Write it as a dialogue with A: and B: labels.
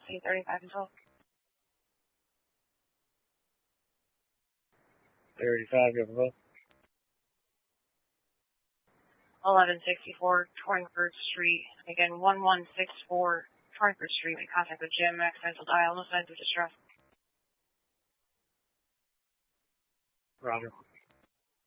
A: C35 control.
B: 35, go for both.
A: 1164 Torringford Street. Again, 1164 Torringford Street. Make contact with Jim, accidental dial, no signs of distress.
B: Roger.